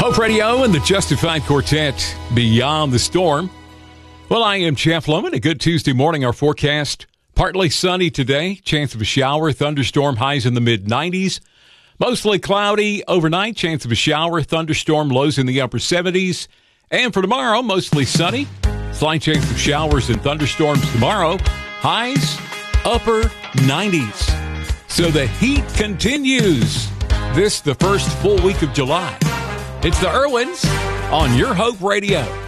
Hope Radio and the Justified Quartet, Beyond the Storm. Well, I am Jeff Lohman. A good Tuesday morning. Our forecast, partly sunny today. Chance of a shower, thunderstorm, highs in the mid-90s. Mostly cloudy overnight. Chance of a shower, thunderstorm, lows in the upper 70s. And for tomorrow, mostly sunny. Slight chance of showers and thunderstorms tomorrow. Highs, upper 90s. So the heat continues. This the first full week of July. It's the Irwins on Your Hope Radio.